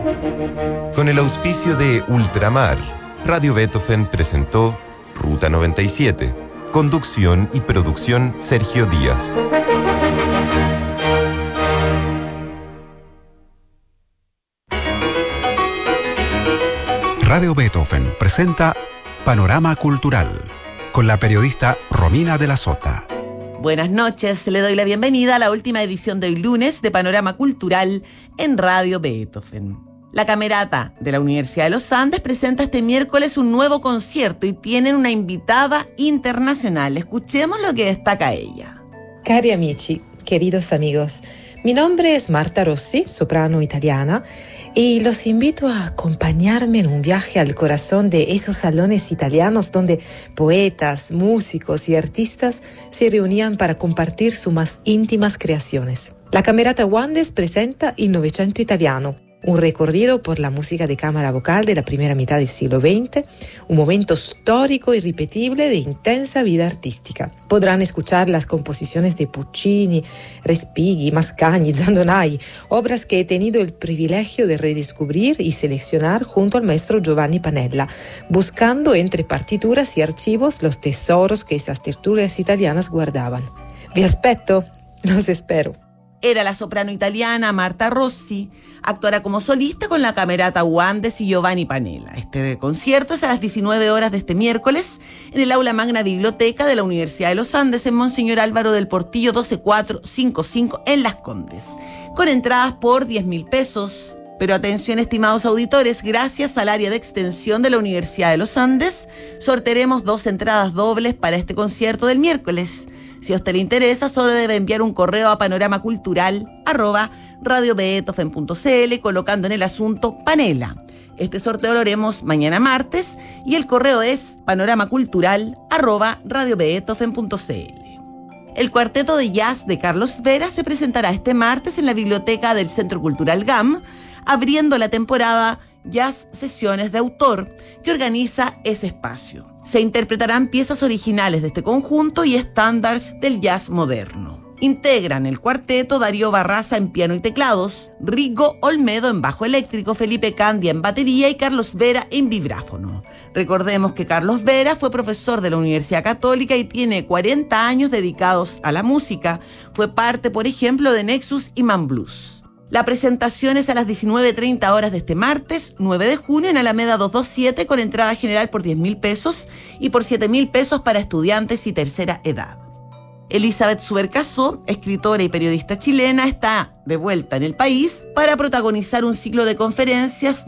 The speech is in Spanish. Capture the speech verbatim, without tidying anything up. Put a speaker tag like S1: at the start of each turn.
S1: Con el auspicio de Ultramar, Radio Beethoven presentó Ruta noventa y siete. Conducción y producción Sergio Díaz.
S2: Radio Beethoven presenta Panorama Cultural con la periodista Romina de la Sota.
S3: Buenas noches, le doy la bienvenida a la última edición de hoy lunes de Panorama Cultural en Radio Beethoven. La Camerata de la Universidad de los Andes presenta este miércoles un nuevo concierto y tienen una invitada internacional. Escuchemos lo que destaca ella.
S4: Cari amici, queridos amigos, mi nombre es Marta Rossi, soprano italiana, y los invito a acompañarme en un viaje al corazón de esos salones italianos donde poetas, músicos y artistas se reunían para compartir sus más íntimas creaciones. La Camerata Wandes presenta il Novecento italiano, un recorrido por la música de cámara vocal de la primera mitad del siglo veinte, un momento histórico irrepetible de intensa vida artística. Podrán escuchar las composiciones de Puccini, Respighi, Mascagni, Zandonai, obras que he tenido el privilegio de redescubrir y seleccionar junto al maestro Giovanni Panella, buscando entre partituras y archivos los tesoros que esas tertulias italianas guardaban. Vi aspetto, los espero.
S3: Era la soprano italiana Marta Rossi, actuará como solista con la Camerata Wandes y Giovanni Panella. Este concierto es a las diecinueve horas de este miércoles en el Aula Magna Biblioteca de la Universidad de los Andes en Monseñor Álvaro del Portillo doce mil cuatrocientos cincuenta y cinco en Las Condes, con entradas por diez mil pesos. Pero atención, estimados auditores, gracias al área de extensión de la Universidad de los Andes, sortearemos dos entradas dobles para este concierto del miércoles. Si a usted le interesa, solo debe enviar un correo a panoramacultural arroba radiobeethoven punto cl colocando en el asunto Panela. Este sorteo lo haremos mañana martes y el correo es panoramacultural arroba radiobeethoven punto cl. El cuarteto de jazz de Carlos Vera se presentará este martes en la biblioteca del Centro Cultural G A M, abriendo la temporada Jazz Sesiones de Autor, que organiza ese espacio. Se interpretarán piezas originales de este conjunto y estándares del jazz moderno. Integran el cuarteto Darío Barraza en piano y teclados, Rigo Olmedo en bajo eléctrico, Felipe Candia en batería y Carlos Vera en vibráfono. Recordemos que Carlos Vera fue profesor de la Universidad Católica y tiene cuarenta años dedicados a la música. Fue parte, por ejemplo, de Nexus y Man Blues. La presentación es a las diecinueve treinta horas de este martes, nueve de junio, en Alameda doscientos veintisiete, con entrada general por diez mil pesos y por siete mil pesos para estudiantes y tercera edad. Elizabeth Subercaso, escritora y periodista chilena, está de vuelta en el país para protagonizar un ciclo de conferencias